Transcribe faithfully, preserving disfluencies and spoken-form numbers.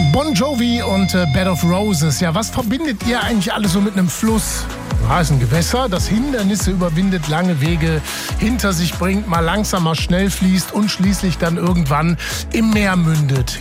Bon Jovi und äh, Bed of Roses. Ja, was verbindet ihr eigentlich alles so mit einem Fluss? Ja, ist ein Gewässer, das Hindernisse überwindet, lange Wege hinter sich bringt, mal langsam, mal schnell fließt und schließlich dann irgendwann im Meer mündet.